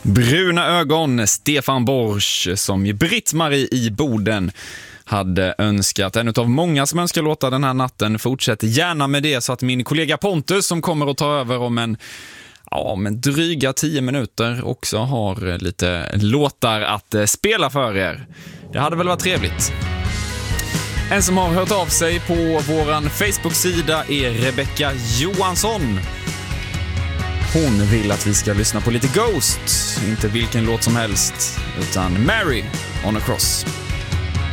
Bruna ögon, Stefan Borsch, som i Britt-Marie i Boden hade önskat. En av många som önskar låta den här natten. Fortsätter gärna med det så att min kollega Pontus, som kommer att ta över om men dryga 10 minuter, också har lite låtar att spela för er. Det hade väl varit trevligt. En som har hört av sig på våran Facebook-sida är Rebecca Johansson. Hon vill att vi ska lyssna på lite Ghost. Inte vilken låt som helst, utan Mary on a Cross.